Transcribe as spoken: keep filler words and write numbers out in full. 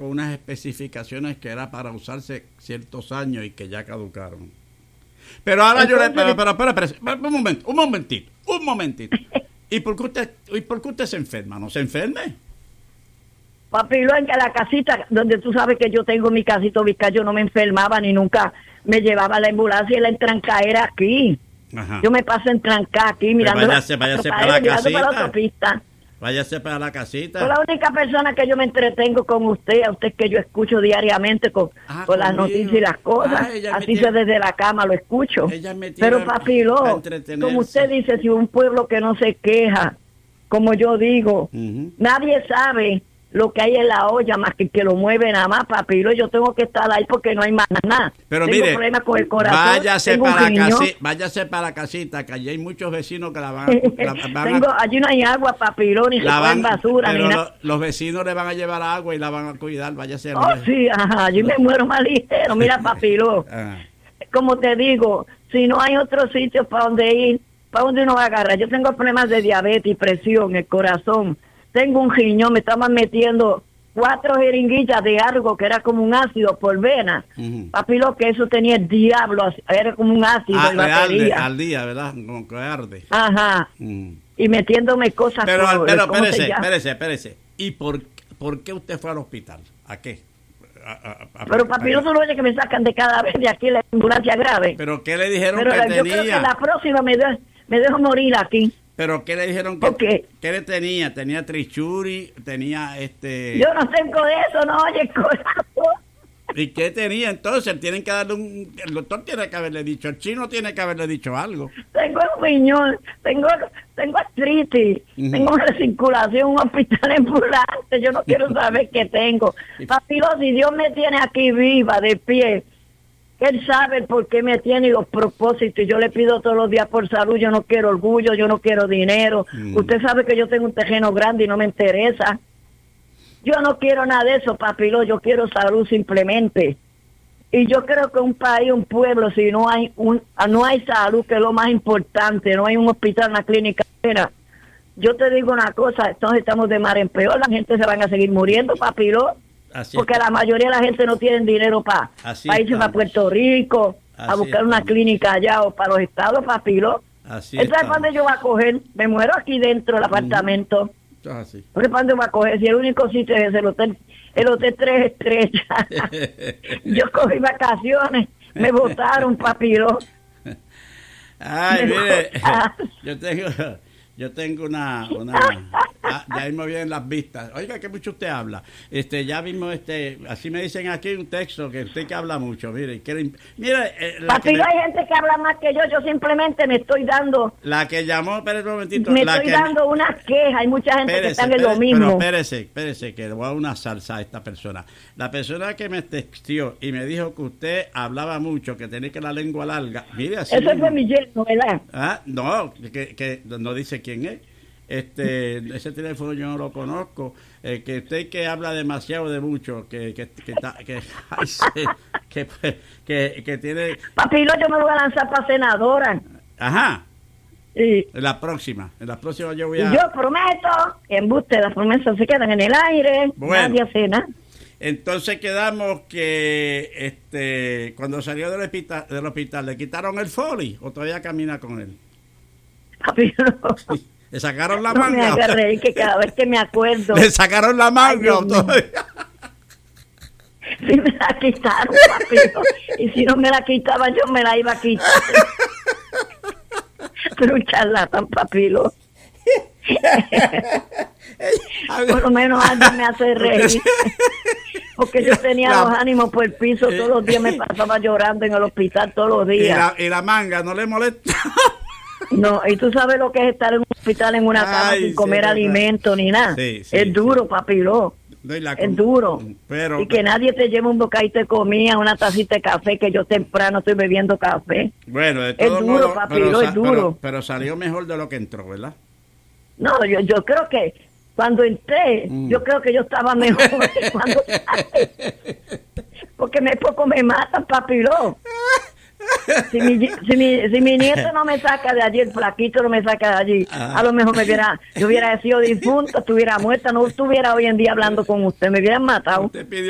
con unas especificaciones que era para usarse ciertos años y que ya caducaron. Pero ahora Entonces, yo le... Pero, pero, pero, pero, pero, un momento, un momentito, un momentito. ¿Y por qué usted, y por qué usted se enferma? ¿No se enferme? Papilo, en la casita, donde tú sabes que yo tengo mi casito ubicada, yo no me enfermaba ni nunca me llevaba la ambulancia y la entrancaera aquí. Ajá. Yo me paso entrancada aquí mirando. Váyase, váyase para la casita. Váyase para la casita. Soy la única persona que yo me entretengo con usted, a usted que yo escucho diariamente con, ah, con las noticias y las cosas. Ah, así se desde la cama lo escucho. Pero papilo, como usted dice, si un pueblo que no se queja, como yo digo, uh-huh. nadie sabe lo que hay en la olla más que que lo mueve nada más, papilo. Yo tengo que estar ahí porque no hay más nada. Pero tengo mire, problemas con el corazón, váyase para, la casi, váyase para la casita, que allí hay muchos vecinos que la van, la, van tengo, a... Allí no hay agua, papilo, ni se ponen basura, pero ni lo, los vecinos le van a llevar agua y la van a cuidar, váyase. Oh, sí, ajá, allí me muero más ligero, mira, papilo. Como te digo, si no hay otro sitio para donde ir, para donde uno va a agarrar. Yo tengo problemas de diabetes, presión, el corazón. Tengo un riñón, me estaban metiendo cuatro jeringuillas de algo que era como un ácido por vena. Uh-huh. Papilo, que eso tenía el diablo, era como un ácido ah, en batería. Al día, ¿verdad? Como que arde. Ajá. Uh-huh. Y metiéndome cosas. Pero, por, pero espérese, espérese, espérese. ¿Y por, por qué usted fue al hospital? ¿A qué? A, a, a, pero papilo, tú no oyes que me sacan de cada vez de aquí la ambulancia grave. ¿Pero qué le dijeron pero que yo tenía? Creo que la próxima me, de, me dejo morir aquí. ¿Pero qué le dijeron que, okay. ¿Qué le tenía? ¿Tenía trichuri? ¿Tenía este...? Yo no tengo de eso, no, oye, corazón. ¿Y qué tenía entonces? Tienen que darle un... El doctor tiene que haberle dicho, el chino tiene que haberle dicho algo. Tengo el riñón, tengo, tengo artritis, uh-huh. tengo una circulación, un hospital ambulante, yo no quiero saber qué tengo. Papilo, si Dios me tiene aquí viva, de pie... Él sabe el por qué me tiene y los propósitos. Yo le pido todos los días por salud. Yo no quiero orgullo, yo no quiero dinero. Mm. Usted sabe que yo tengo un terreno grande y no me interesa. Yo no quiero nada de eso, papilo. Yo quiero salud simplemente. Y yo creo que un país, un pueblo, si no hay un, no hay salud, que es lo más importante, no hay un hospital, una clínica. Mira, yo te digo una cosa, entonces estamos de mar en peor. La gente se van a seguir muriendo, papilo. Así porque está. La mayoría de la gente no tiene dinero para pa irse para Puerto Rico, Así a buscar está. Una clínica allá o para los estados, papilo. Entonces, ¿para dónde yo voy a coger? Me muero aquí dentro del apartamento. Uh, así. ¿Para dónde voy a coger? Si el único sitio es el hotel, el hotel tres estrellas. Yo cogí vacaciones, me botaron, papilo. Ay, me mire, yo tengo... Yo tengo una, una ya, ya vimos bien las vistas. Oiga, que mucho usted habla. Este, ya vimos este, así me dicen aquí un texto que usted que habla mucho. Mire, que, mire, eh, Papi, no hay gente que habla más que yo. Yo simplemente me estoy dando. La que llamó, espérese un momentito. Me la estoy que, dando una queja. Hay mucha gente espérese, que está en espérese, lo mismo. Pero espérese, espérese, que le voy a dar una salsa a esta persona. La persona que me textió y me dijo que usted hablaba mucho, que tenía que la lengua larga. Mire, así. Eso fue mi yerno, ¿verdad? Ah, no, que, que no dice quién es. Este, ese teléfono yo no lo conozco. Eh, que usted que habla demasiado de mucho, que que que que, ay, sí, que, que, que tiene. Papilo, yo me voy a lanzar para senadora. Ajá. Sí. En la próxima, en la próxima yo voy a. Y yo prometo que embuste, las promesas se quedan en el aire. Bueno. Nadie hace nada. Entonces quedamos que este cuando salió del hospital, del hospital le quitaron el foli o todavía camina con él. Papilo. Sí. Le sacaron la no manga. Me haga reír, que cada vez que me acuerdo. Le sacaron la manga. Ay, todavía. Sí me la quitaron, papito. Y si no me la quitaban, yo me la iba a quitar. Pero un charlatán, papilo. Por lo menos alguien me hace reír. Porque yo tenía la, los ánimos por el piso. Todos los días me pasaba llorando en el hospital, todos los días. Y la, y la manga no le molesta. No, y tú sabes lo que es estar en un hospital en una cama Ay, sin comer sí, alimento ni nada. Sí, sí, es duro, sí. Papilo. No, es duro. Pero, y que nadie te lleve un bocadito de comida, una tacita de café, que yo temprano estoy bebiendo café. Bueno, de todo es duro, modo, Papilo, pero, es duro. Pero, pero salió mejor de lo que entró, ¿verdad? No, yo, yo creo que cuando entré, mm. yo creo que yo estaba mejor que cuando porque me poco me matan, Papilo. Si mi, si, mi, si mi nieto no me saca de allí, el flaquito no me saca de allí, ah. a lo mejor me hubiera, yo hubiera sido difunto, estuviera muerta, no estuviera hoy en día hablando con usted, me hubieran matado. Usted pidió